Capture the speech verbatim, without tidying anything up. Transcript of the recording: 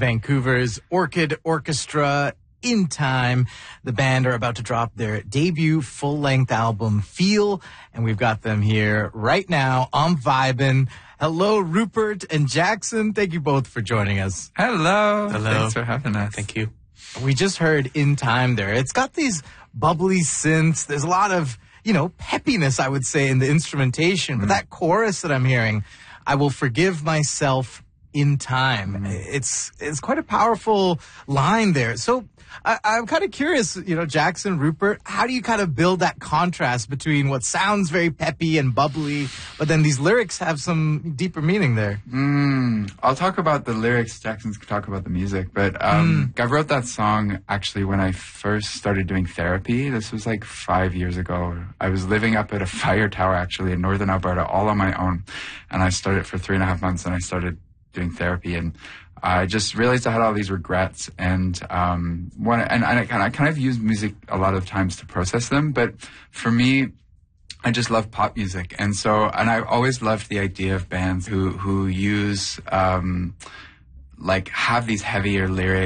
Vancouver's Orchid Orchestra. In Time. The band are about to drop their debut full-length album, Feel, and we've got them here right now on Vibin'. Hello, Rupert and Jackson. Thank you both for joining us. Hello. Hello. Thanks for having us. Thank you. We just heard In Time there. It's got these bubbly synths. There's a lot of, you know, peppiness, I would say, in the instrumentation. But that chorus that I'm hearing, I will forgive myself in time. Mm. It's it's quite a powerful line there. So I, I'm kind of curious, you know, Jackson, Rupert, how do you kind of build that contrast between what sounds very peppy and bubbly, but then these lyrics have some deeper meaning there? Mm, I'll talk about the lyrics. Jackson's can talk about the music. But um, mm. I wrote that song actually when I first started doing therapy. This was like five years ago. I was living up at a fire tower actually in northern Alberta all on my own. And I started for three and a half months and I started doing therapy, and I just realized I had all these regrets, and um, one, and, and I, kind of, I kind of use music a lot of times to process them. But for me, I just love pop music, and so and I always loved the idea of bands who who use um, like have these heavier lyrics.